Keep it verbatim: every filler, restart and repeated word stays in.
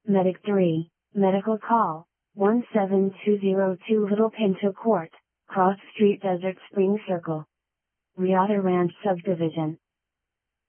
Medic three, Medical Call, one seven two zero two Little Pinto Court, Cross Street Desert Spring Circle. Riata Ranch Subdivision.